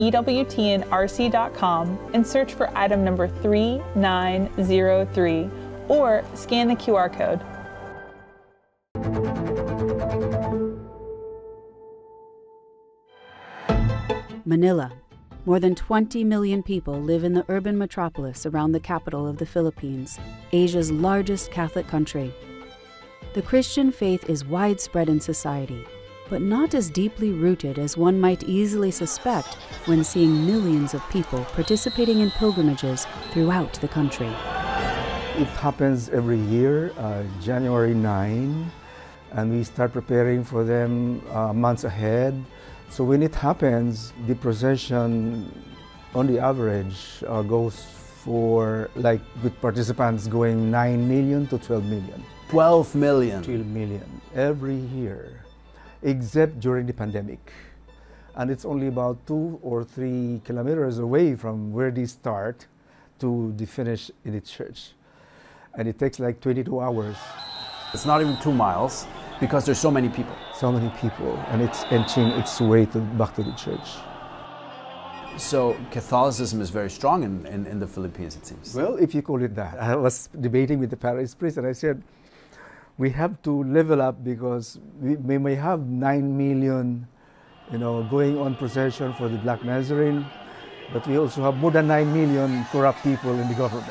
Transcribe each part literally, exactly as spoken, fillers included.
E W T N R C dot com and search for item number three nine zero three or scan the Q R code. Manila. More than twenty million people live in the urban metropolis around the capital of the Philippines, Asia's largest Catholic country. The Christian faith is widespread in society, but not as deeply rooted as one might easily suspect when seeing millions of people participating in pilgrimages throughout the country. It happens every year, uh, January ninth, and we start preparing for them uh, months ahead. So when it happens, the procession on the average uh, goes for, like with participants going nine million to twelve million. twelve million? twelve million every year, except during the pandemic. And it's only about two or three kilometers away from where they start to the finish in the church. And it takes like twenty-two hours. It's not even two miles because there's so many people. So many people, and it's inching its way to, back to the church. So Catholicism is very strong in, in, in the Philippines, it seems. Well, if you call it that. I was debating with the parish priest and I said, we have to level up because we, we may have nine million, you know, going on procession for the Black Nazarene, but we also have more than nine million corrupt people in the government.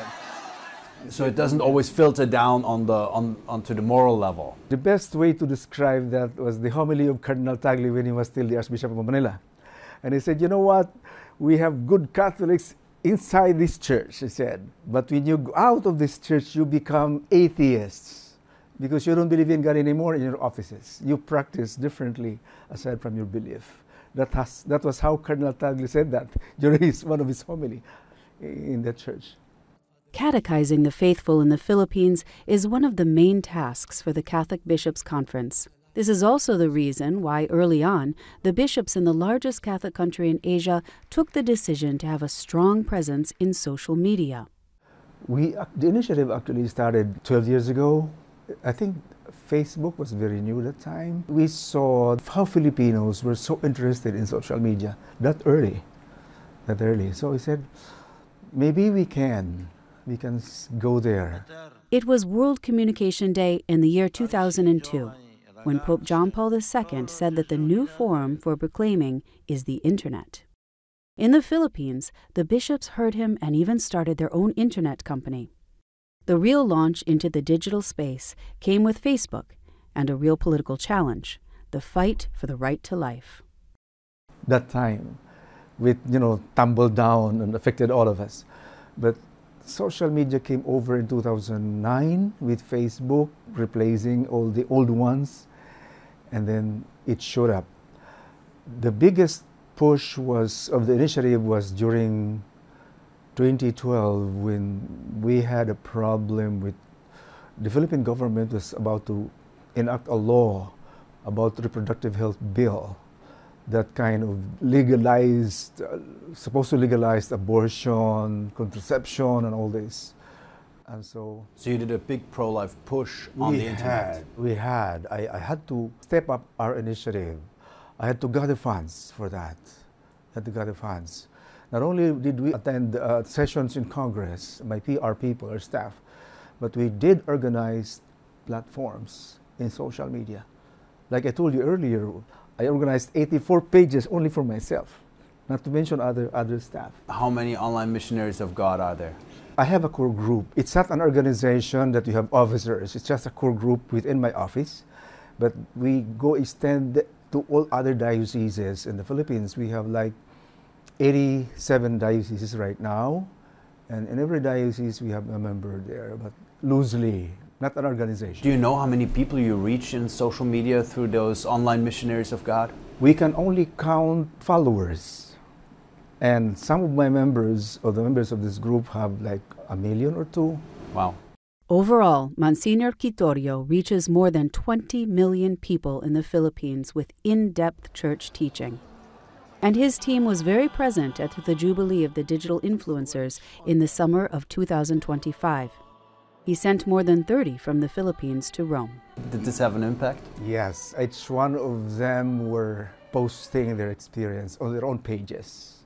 So it doesn't always filter down on the on onto the moral level. The best way to describe that was the homily of Cardinal Tagle when he was still the Archbishop of Manila. And he said, you know what, we have good Catholics inside this church, he said, but when you go out of this church, you become atheists because you don't believe in God anymore in your offices. You practice differently aside from your belief. That, has, that was how Cardinal Tagle said that during his, one of his homily in that church. Catechizing the faithful in the Philippines is one of the main tasks for the Catholic Bishops' Conference. This is also the reason why, early on, the bishops in the largest Catholic country in Asia took the decision to have a strong presence in social media. We, the initiative actually started twelve years ago. I think Facebook was very new at that time. We saw how Filipinos were so interested in social media that early, that early. So we said, maybe we can. We can go there. It was World Communication Day in the year two thousand two, when Pope John Paul the Second said that the new forum for proclaiming is the Internet. In the Philippines, the bishops heard him and even started their own Internet company. The real launch into the digital space came with Facebook and a real political challenge, the fight for the right to life. That time, with, you know, tumbled down and affected all of us. But social media came over in two thousand nine with Facebook replacing all the old ones, and then it showed up. The biggest push was of the initiative was during twenty twelve when we had a problem with the Philippine government was about to enact a law about reproductive health bill that kind of legalized, uh, supposed to legalize abortion, contraception, and all this. And so, so you did a big pro-life push on the internet. Had, we had. I, I had to step up our initiative. I had to gather funds for that. I had to gather funds. Not only did we attend uh, sessions in Congress, my P R people, our staff, but we did organize platforms in social media. Like I told you earlier, I organized eighty-four pages only for myself, not to mention other, other staff. How many online missionaries of God are there? I have a core group. It's not an organization that you have officers. It's just a core group within my office. But we go extend to all other dioceses in the Philippines. We have like eighty-seven dioceses right now. And in every diocese, we have a member there, but loosely, not an organization. Do you know how many people you reach in social media through those online missionaries of God? We can only count followers. And some of my members, or the members of this group, have like a million or two. Wow. Overall, Monsignor Quitorio reaches more than twenty million people in the Philippines with in-depth church teaching. And his team was very present at the Jubilee of the Digital Influencers in the summer of two thousand twenty-five. He sent more than thirty from the Philippines to Rome. Did this have an impact? Yes, each one of them were posting their experience on their own pages.